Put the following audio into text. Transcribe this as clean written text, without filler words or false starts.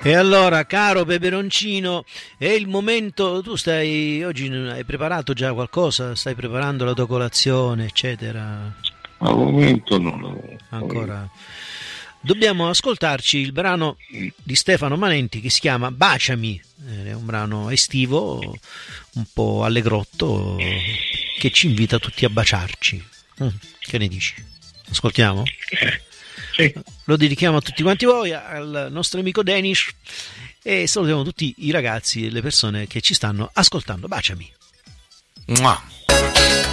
E allora, caro peperoncino, è il momento. Tu oggi hai preparato già qualcosa? Stai preparando la tua colazione, eccetera? Al momento non Ancora. Dobbiamo ascoltarci il brano di Stefano Manenti che si chiama Baciami. È un brano estivo, un po' allegrotto, che ci invita tutti a baciarci. Che ne dici? Ascoltiamo? Sì. Lo dedichiamo a tutti quanti voi, al nostro amico Danish, e salutiamo tutti i ragazzi e le persone che ci stanno ascoltando. Baciami. Mua.